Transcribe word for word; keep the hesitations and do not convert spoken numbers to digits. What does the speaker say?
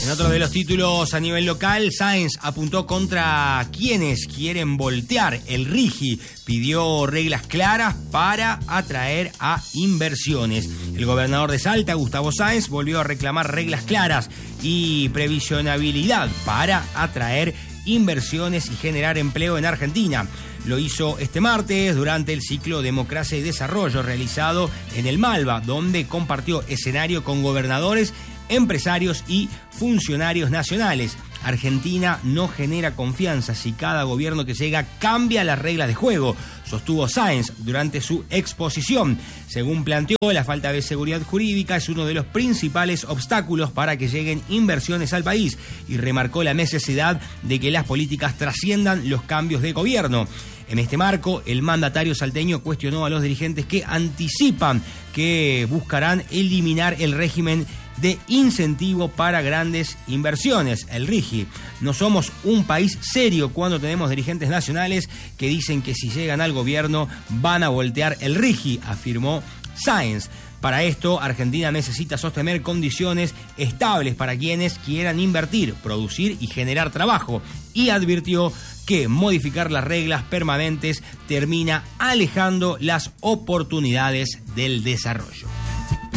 En otro de los títulos a nivel local, Sáenz apuntó contra quienes quieren voltear. El RIGI pidió reglas claras para atraer a inversiones. El gobernador de Salta, Gustavo Sáenz, volvió a reclamar reglas claras y previsionabilidad para atraer inversiones y generar empleo en Argentina. Lo hizo este martes durante el ciclo Democracia y Desarrollo realizado en el Malva, donde compartió escenario con gobernadores, empresarios y funcionarios nacionales. Argentina no genera confianza si cada gobierno que llega cambia las reglas de juego, sostuvo Sáenz durante su exposición. Según planteó, la falta de seguridad jurídica es uno de los principales obstáculos para que lleguen inversiones al país y remarcó la necesidad de que las políticas trasciendan los cambios de gobierno. En este marco, el mandatario salteño cuestionó a los dirigentes que anticipan que buscarán eliminar el régimen de incentivo para grandes inversiones, el RIGI. No somos un país serio cuando tenemos dirigentes nacionales que dicen que si llegan al gobierno van a voltear el RIGI, afirmó Sáenz. Para esto, Argentina necesita sostener condiciones estables para quienes quieran invertir, producir y generar trabajo, y advirtió que modificar las reglas permanentes termina alejando las oportunidades del desarrollo.